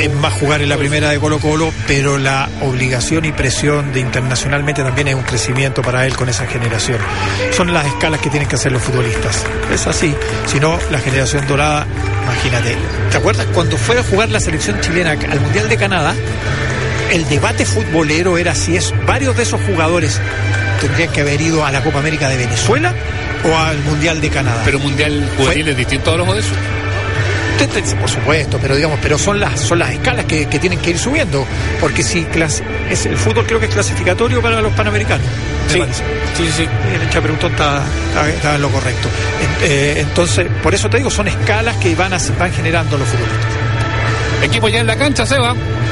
va a jugar en la primera de Colo-Colo, pero la obligación y presión de internacionalmente también es un crecimiento para él con esa generación. Son las escalas que tienen que hacer los futbolistas. Es así. Si no, la generación dorada, imagínate. ¿Te acuerdas cuando fue a jugar la selección chilena al Mundial de Canadá? El debate futbolero era si varios de esos jugadores tendrían que haber ido a la Copa América de Venezuela o al Mundial de Canadá. Pero Mundial juvenil es distinto a los de eso. Por supuesto, pero son las escalas que tienen que ir subiendo, porque si el fútbol creo que es clasificatorio para los panamericanos. Sí. El Chaperuntón está en lo correcto. Entonces, por eso te digo, son escalas que van generando los futbolistas. Equipo ya en la cancha, Seba.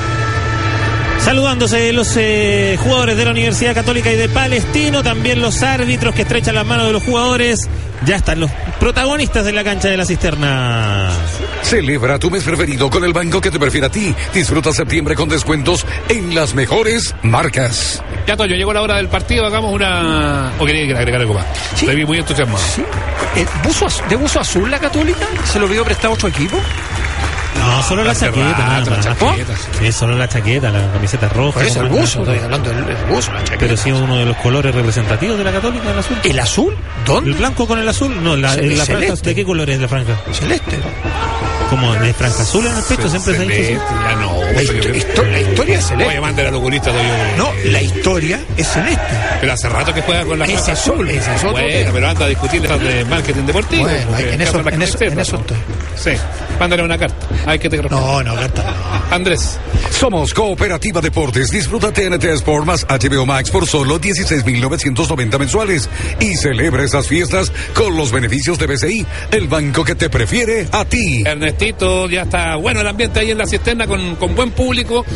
Saludándose los jugadores de la Universidad Católica y de Palestino, también los árbitros que estrechan las manos de los jugadores. Ya están los protagonistas de la cancha de la Cisterna. Celebra tu mes preferido con el banco que te prefiere a ti. Disfruta septiembre con descuentos en las mejores marcas. Ya, Toño, llegó la hora del partido. Hagamos una... ¿O quería agregar algo más? Sí. Le vi muy entusiasmado. Sí. ¿De buzo azul la Católica? ¿Se lo vio prestado otro equipo? No, solo la chaqueta. Sí, solo la chaqueta, la camiseta roja. Por eso el buzo, estoy hablando del buzo, la chaqueta. Pero sí uno de los colores representativos de la Católica, el azul. ¿El azul? ¿Dónde? ¿El blanco con el azul? No, la franja. ¿De qué color es la franja? Celeste. ¿Cómo? ¿De franja azul en el pecho? Siempre se ha dicho así. Ya no. La historia es celeste. Oye, mande la locurista. No, la historia es celeste. Pero hace rato que juega con la franja azul. Ese es otro. Bueno, pero anda a discutir de marketing deportivo. Bueno, en eso estoy. Sí, mándale una carta. Ay, que te No, carta no. Andrés. Somos Cooperativa Deportes. Disfruta TNT Sport más HBO Max por solo 16.990 mensuales. Y celebra esas fiestas con los beneficios de BCI, el banco que te prefiere a ti. Ernestito, ya está bueno el ambiente ahí en la Cisterna con buen público,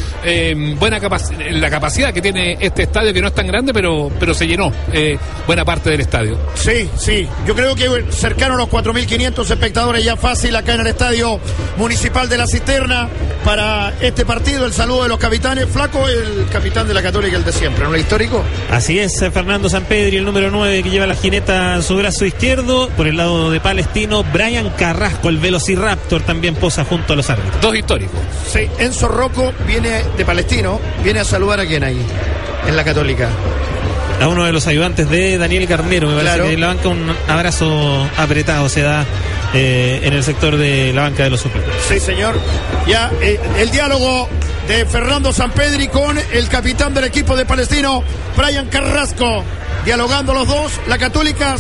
la capacidad que tiene este estadio, que no es tan grande, pero se llenó buena parte del estadio. Sí, yo creo que cercano a los 4.500 espectadores ya fácil acá en el estadio municipal de la Cisterna para este partido. El saludo de los capitanes. Flaco, el capitán de la Católica, el de siempre, ¿no? El histórico. Así es, Fernando Sampedri, el número 9 que lleva la jineta en su brazo izquierdo. Por el lado de Palestino, Brian Carrasco, el Velociraptor, también posa junto a los árbitros. Dos históricos. Sí, Enzo Rocco viene de Palestino, viene a saludar a quien ahí, en la Católica. A uno de los ayudantes de Daniel Garnero, me parece que en la banca un abrazo apretado se da en el sector de la banca de los suplentes. Sí, señor. Ya el diálogo de Fernando Sampedri con el capitán del equipo de Palestino, Brian Carrasco. Dialogando los dos, la Católica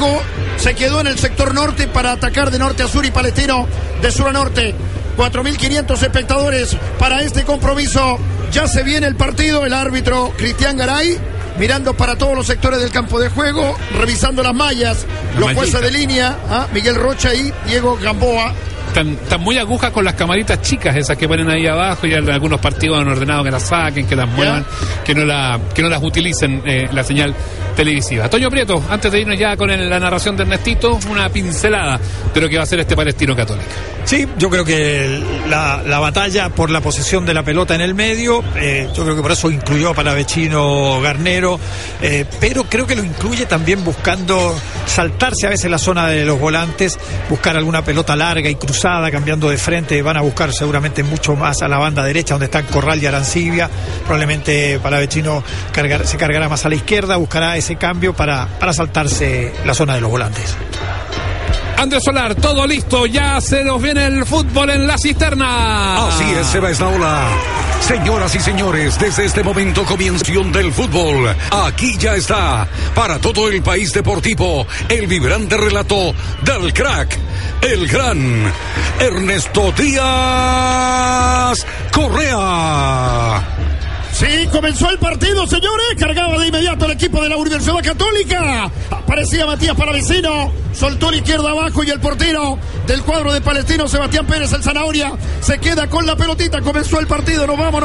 se quedó en el sector norte para atacar de norte a sur y Palestino de sur a norte. 4.500 espectadores para este compromiso. Ya se viene el partido, el árbitro Cristian Garay mirando para todos los sectores del campo de juego, revisando las mallas, los jueces de línea, Miguel Rocha y Diego Gamboa. Están muy agujas con las camaritas chicas esas que ponen ahí abajo, y en algunos partidos han ordenado que las saquen, que las muevan, que no las utilicen la señal televisiva. Toño Prieto, antes de irnos ya con la narración de Ernestito, una pincelada de lo que va a ser este Palestino Católica. Sí, yo creo que la batalla por la posesión de la pelota en el medio, yo creo que por eso incluyó a Palavecino Garnero, pero creo que lo incluye también buscando saltarse a veces la zona de los volantes, buscar alguna pelota larga y cruzada, cambiando de frente. Van a buscar seguramente mucho más a la banda derecha, donde están Corral y Arancibia. Probablemente Palavecino se cargará más a la izquierda, buscará ese cambio para saltarse la zona de los volantes. Andrés Solar, todo listo, ya se nos viene el fútbol en la Cisterna. Así es, Seba Esnaola. Señoras y señores, desde este momento comienza del fútbol. Aquí ya está, para todo el país deportivo, el vibrante relato del crack, el gran Ernesto Díaz Correa. Sí, comenzó el partido, señores. Cargaba de inmediato el equipo de la Universidad Católica. Aparecía Matías Palavecino. Soltó la izquierda abajo y el portero del cuadro de Palestino, Sebastián Pérez, el Zanahoria, se queda con la pelotita. Comenzó el partido. Nos vamos.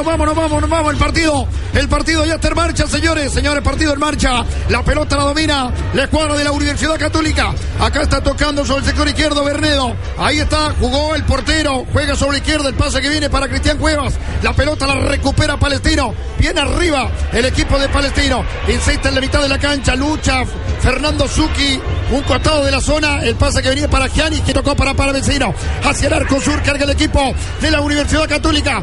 El partido ya está en marcha, señores. Partido en marcha. La pelota la domina la escuadra de la Universidad Católica. Acá está tocando sobre el sector izquierdo Bernedo. Ahí está, jugó el portero. Juega sobre la izquierda. El pase que viene para Cristian Cuevas. La pelota la recupera Palestino. Bien arriba el equipo de Palestino. Insiste en la mitad de la cancha. Lucha Fernando Zucchi. Un costado de la zona. El pase que venía para Giannis, que tocó para Palavecino. Hacia el arco sur carga el equipo de la Universidad Católica.